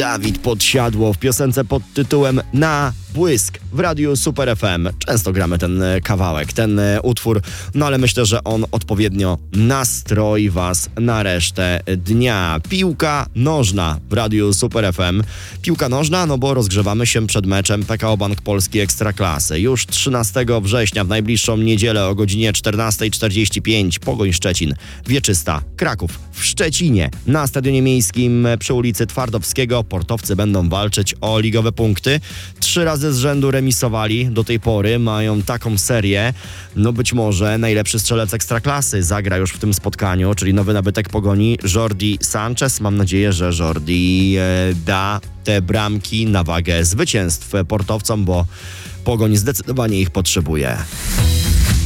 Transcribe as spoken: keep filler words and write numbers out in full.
Dawid Podsiadło w piosence pod tytułem Na błysk w Radiu Super F M. Często gramy ten kawałek, ten utwór, no ale myślę, że on odpowiednio nastroi was na resztę dnia. Piłka nożna w Radiu Super F M. Piłka nożna, no bo rozgrzewamy się przed meczem P K O Bank Polski Ekstraklasy. Już trzynastego września w najbliższą niedzielę o godzinie czternasta czterdzieści pięć Pogoń Szczecin, Wieczysta, Kraków. W Szczecinie na Stadionie Miejskim przy ulicy Twardowskiego portowcy będą walczyć o ligowe punkty. Trzy razy z rzędu remisowali do tej pory, mają taką serię. No być może najlepszy strzelec Ekstraklasy zagra już w tym spotkaniu, czyli nowy nabytek Pogoni, Jordi Sanchez. Mam nadzieję, że Jordi e, da te bramki na wagę zwycięstw portowcom, bo Pogoń zdecydowanie ich potrzebuje.